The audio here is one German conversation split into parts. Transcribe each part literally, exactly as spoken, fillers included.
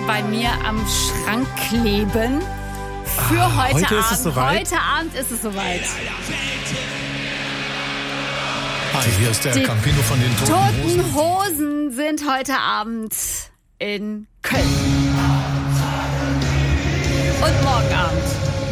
bei mir am Schrank kleben. Für ah, heute, heute Abend. Ist es soweit? Heute Abend ist es soweit. Hi, hier ist der Die Campino von den Toten Hosen. Toten Hosen sind heute Abend in Köln. Und morgen Abend.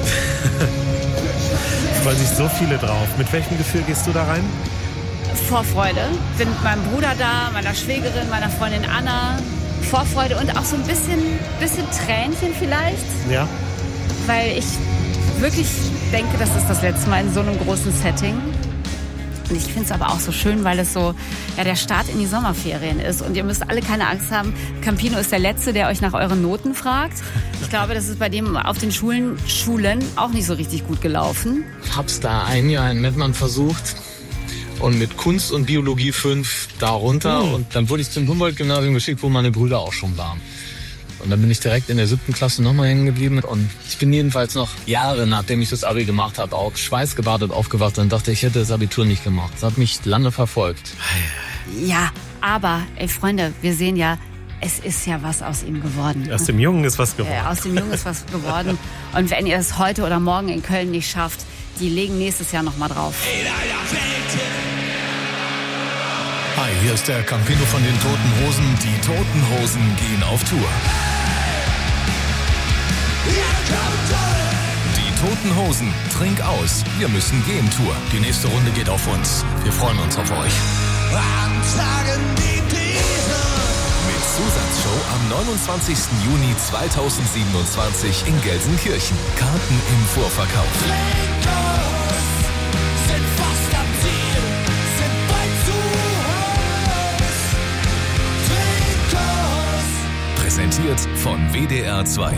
Freuen sich so viele drauf. Mit welchem Gefühl gehst du da rein? Vorfreude. Bin mit meinem Bruder da, meiner Schwägerin, meiner Freundin Anna. Vorfreude und auch so ein bisschen, bisschen Tränchen vielleicht. Ja. Weil ich wirklich denke, das ist das letzte Mal in so einem großen Setting. Und ich finde es aber auch so schön, weil es so ja, der Start in die Sommerferien ist. Und ihr müsst alle keine Angst haben. Campino ist der Letzte, der euch nach euren Noten fragt. Ich glaube, das ist bei dem auf den Schulen, Schulen auch nicht so richtig gut gelaufen. Ich hab's da ein Jahr in Mettmann versucht. Und mit Kunst und Biologie fünf da runter. Mhm. Und dann wurde ich zum Humboldt-Gymnasium geschickt, wo meine Brüder auch schon waren. Und dann bin ich direkt in der siebten Klasse nochmal hängen geblieben. Und ich bin jedenfalls noch Jahre, nachdem ich das Abi gemacht habe, auch schweißgebadet aufgewacht und dachte, ich hätte das Abitur nicht gemacht. Das hat mich lange verfolgt. Ja, aber, ey Freunde, wir sehen ja, es ist ja was aus ihm geworden. Aus dem Jungen ist was geworden. Äh, aus dem Jungen ist was geworden. Und wenn ihr es heute oder morgen in Köln nicht schafft, die legen nächstes Jahr nochmal drauf. Hi, hier ist der Campino von den Toten Hosen. Die Toten Hosen gehen auf Tour. Die Toten Hosen, trink aus. Wir müssen gehen Tour. Die nächste Runde geht auf uns. Wir freuen uns auf euch. Mit Zusatzshow am neunundzwanzigsten Juni zweitausendsiebenundzwanzig in Gelsenkirchen. Karten im Vorverkauf. Präsentiert von W D R zwei.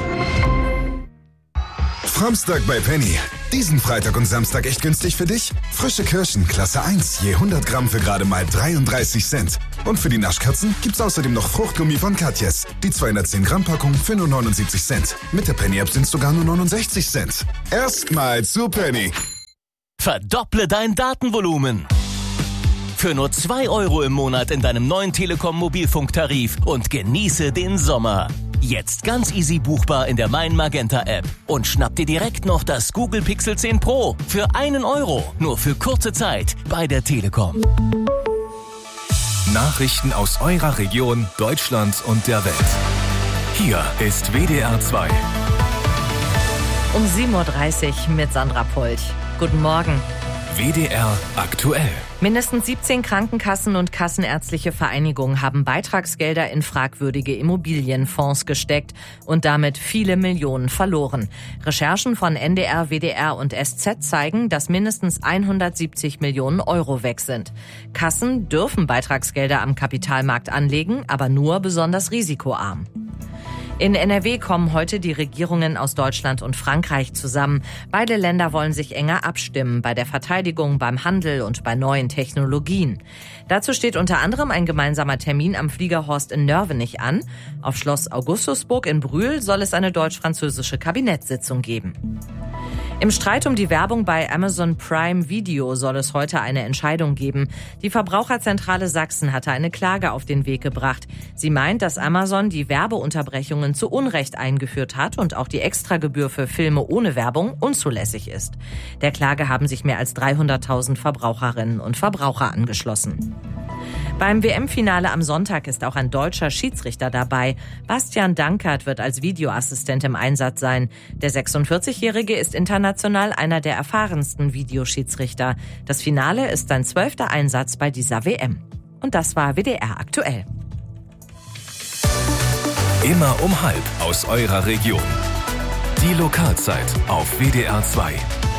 Framstag bei Penny. Diesen Freitag und Samstag echt günstig für dich? Frische Kirschen, Klasse eins, je hundert Gramm für gerade mal dreiunddreißig Cent. Und für die Naschkatzen gibt's außerdem noch Fruchtgummi von Katjes. Die zweihundertzehn Gramm Packung für nur neunundsiebzig Cent. Mit der Penny-App sind's sogar nur neunundsechzig Cent. Erstmal zu Penny. Verdopple dein Datenvolumen. Für nur zwei Euro im Monat in deinem neuen Telekom-Mobilfunktarif und genieße den Sommer. Jetzt ganz easy buchbar in der Mein Magenta App. Und schnapp dir direkt noch das Google Pixel zehn Pro für einen Euro. Nur für kurze Zeit bei der Telekom. Nachrichten aus eurer Region, Deutschland und der Welt. Hier ist W D R zwei. Um sieben Uhr dreißig mit Sandra Polch. Guten Morgen. W D R aktuell. Mindestens siebzehn Krankenkassen und kassenärztliche Vereinigungen haben Beitragsgelder in fragwürdige Immobilienfonds gesteckt und damit viele Millionen verloren. Recherchen von N D R, W D R und S Z zeigen, dass mindestens hundertsiebzig Millionen Euro weg sind. Kassen dürfen Beitragsgelder am Kapitalmarkt anlegen, aber nur besonders risikoarm. In N R W kommen heute die Regierungen aus Deutschland und Frankreich zusammen. Beide Länder wollen sich enger abstimmen bei der Verteidigung, beim Handel und bei neuen Technologien. Dazu steht unter anderem ein gemeinsamer Termin am Fliegerhorst in Nörvenich an. Auf Schloss Augustusburg in Brühl soll es eine deutsch-französische Kabinettssitzung geben. Im Streit um die Werbung bei Amazon Prime Video soll es heute eine Entscheidung geben. Die Verbraucherzentrale Sachsen hatte eine Klage auf den Weg gebracht. Sie meint, dass Amazon die Werbeunterbrechungen zu Unrecht eingeführt hat und auch die Extragebühr für Filme ohne Werbung unzulässig ist. Der Klage haben sich mehr als dreihunderttausend Verbraucherinnen und Verbraucher angeschlossen. Beim W M-Finale am Sonntag ist auch ein deutscher Schiedsrichter dabei. Bastian Dankert wird als Videoassistent im Einsatz sein. Der sechsundvierzigjährige ist international einer der erfahrensten Videoschiedsrichter. Das Finale ist sein zwölfter Einsatz bei dieser W M. Und das war W D R aktuell. Immer um halb aus eurer Region. Die Lokalzeit auf W D R zwei.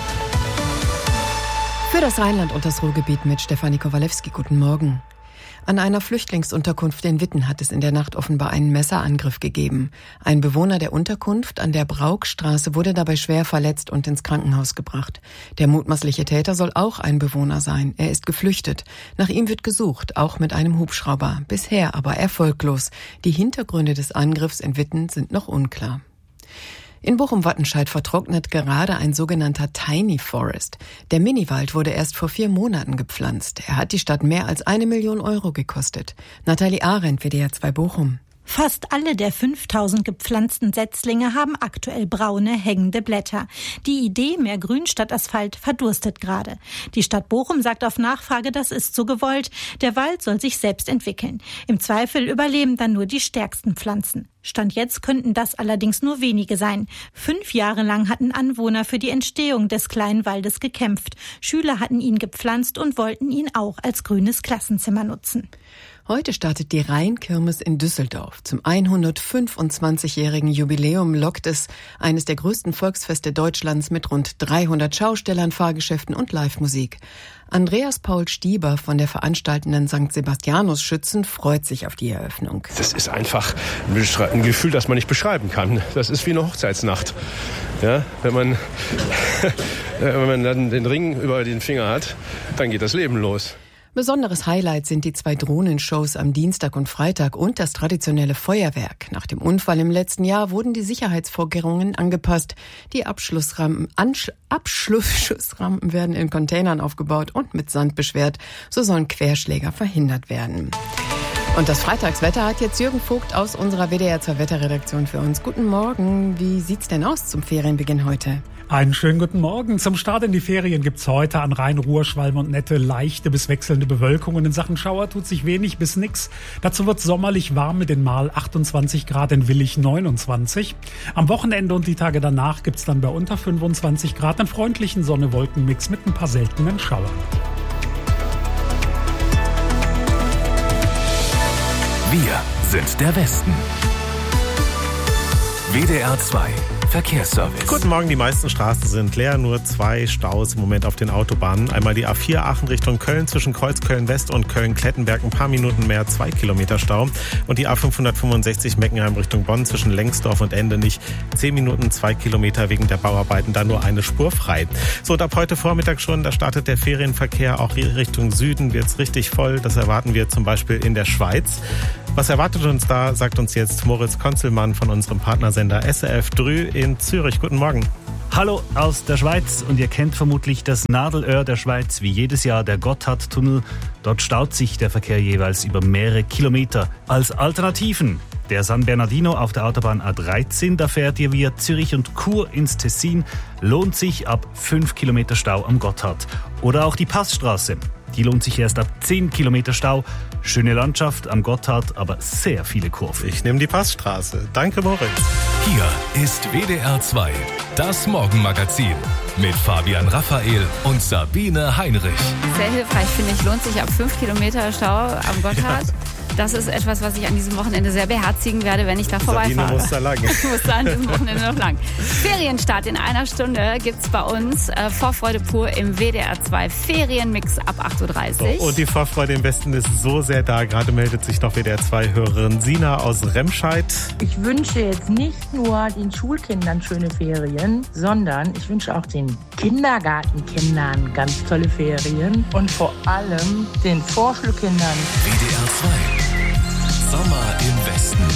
Für das Rheinland und das Ruhrgebiet mit Stefanie Kowalewski. Guten Morgen. An einer Flüchtlingsunterkunft in Witten hat es in der Nacht offenbar einen Messerangriff gegeben. Ein Bewohner der Unterkunft an der Braukstraße wurde dabei schwer verletzt und ins Krankenhaus gebracht. Der mutmaßliche Täter soll auch ein Bewohner sein. Er ist geflüchtet. Nach ihm wird gesucht, auch mit einem Hubschrauber. Bisher aber erfolglos. Die Hintergründe des Angriffs in Witten sind noch unklar. In Bochum-Wattenscheid vertrocknet gerade ein sogenannter Tiny Forest. Der Miniwald wurde erst vor vier Monaten gepflanzt. Er hat die Stadt mehr als eine Million Euro gekostet. Nathalie Arendt, W D R zwei Bochum. Fast alle der fünftausend gepflanzten Setzlinge haben aktuell braune, hängende Blätter. Die Idee, mehr Grün statt Asphalt, verdurstet gerade. Die Stadt Bochum sagt auf Nachfrage, das ist so gewollt. Der Wald soll sich selbst entwickeln. Im Zweifel überleben dann nur die stärksten Pflanzen. Stand jetzt könnten das allerdings nur wenige sein. Fünf Jahre lang hatten Anwohner für die Entstehung des kleinen Waldes gekämpft. Schüler hatten ihn gepflanzt und wollten ihn auch als grünes Klassenzimmer nutzen. Heute startet die Rheinkirmes in Düsseldorf. Zum hundertfünfundzwanzigjährigen Jubiläum lockt es eines der größten Volksfeste Deutschlands mit rund dreihundert Schaustellern, Fahrgeschäften und Live-Musik. Andreas Paul Stieber von der veranstaltenden Sankt Sebastianus Schützen freut sich auf die Eröffnung. Das ist einfach ein Gefühl, das man nicht beschreiben kann. Das ist wie eine Hochzeitsnacht. Ja, wenn man, wenn man dann den Ring über den Finger hat, dann geht das Leben los. Besonderes Highlight sind die zwei Drohnenshows am Dienstag und Freitag und das traditionelle Feuerwerk. Nach dem Unfall im letzten Jahr wurden die Sicherheitsvorkehrungen angepasst. Die Abschlussrampen, Ansch- Abschlussschussrampen werden in Containern aufgebaut und mit Sand beschwert. So sollen Querschläger verhindert werden. Und das Freitagswetter hat jetzt Jürgen Vogt aus unserer W D R zwei Wetterredaktion für uns. Guten Morgen. Wie sieht's denn aus zum Ferienbeginn heute? Einen schönen guten Morgen. Zum Start in die Ferien gibt's heute an Rhein, Ruhr, Schwalm und Nette leichte bis wechselnde Bewölkung. Und in Sachen Schauer tut sich wenig bis nix. Dazu wird's sommerlich warm mit den Mal achtundzwanzig Grad, in Willich neunundzwanzig. Am Wochenende und die Tage danach gibt's dann bei unter fünfundzwanzig Grad einen freundlichen Sonne-Wolken-Mix mit ein paar seltenen Schauern. Wir sind der Westen. W D R zwei Verkehrsservice. Guten Morgen, die meisten Straßen sind leer, nur zwei Staus im Moment auf den Autobahnen. Einmal die A vier Aachen Richtung Köln zwischen Kreuzköln-West und Köln-Klettenberg, ein paar Minuten mehr, zwei Kilometer Stau. Und die A fünfhundertfünfundsechzig Meckenheim Richtung Bonn zwischen Lengsdorf und Endenich, zehn Minuten, zwei Kilometer wegen der Bauarbeiten, da nur eine Spur frei. So, und ab heute Vormittag schon, da startet der Ferienverkehr auch Richtung Süden, wird's richtig voll. Das erwarten wir zum Beispiel in der Schweiz. Was erwartet uns da, sagt uns jetzt Moritz Konzelmann von unserem Partnersender S R F Drü in Zürich. Guten Morgen. Hallo aus der Schweiz und ihr kennt vermutlich das Nadelöhr der Schweiz, wie jedes Jahr der Gotthardtunnel. Dort staut sich der Verkehr jeweils über mehrere Kilometer. Als Alternativen der San Bernardino auf der Autobahn A dreizehn, da fährt ihr via Zürich und Chur ins Tessin, lohnt sich ab fünf Kilometer Stau am Gotthard. Oder auch die Passstraße. Die lohnt sich erst ab zehn Kilometer Stau. Schöne Landschaft am Gotthard, aber sehr viele Kurven. Ich nehme die Passstraße. Danke, Moritz. Hier ist W D R zwei, das Morgenmagazin mit Fabian Raphael und Sabine Heinrich. Sehr hilfreich, finde ich. Lohnt sich ab fünf Kilometer Stau am Gotthard. Ja. Das ist etwas, was ich an diesem Wochenende sehr beherzigen werde, wenn ich da vorbeifahre. Sabine muss da lang. Ich muss da an diesem Wochenende noch lang. Ferienstart in einer Stunde gibt's bei uns. Äh, Vorfreude pur im W D R zwei Ferienmix ab acht Uhr dreißig. So, und die Vorfreude im Westen ist so sehr da. Gerade meldet sich noch W D R zwei Hörerin Sina aus Remscheid. Ich wünsche jetzt nicht nur den Schulkindern schöne Ferien, sondern ich wünsche auch den Kindergartenkindern ganz tolle Ferien und vor allem den Vorschulkindern. W D R zwei Sommer im Westen.